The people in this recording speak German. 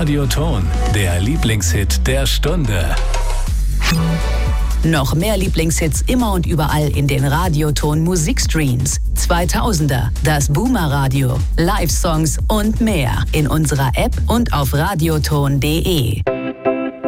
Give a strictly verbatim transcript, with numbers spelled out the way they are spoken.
Radioton, der Lieblingshit der Stunde. Noch mehr Lieblingshits immer und überall in den Radioton Musikstreams. zweitausender, das Boomer Radio, Live-Songs und mehr in unserer App und auf radioton punkt de.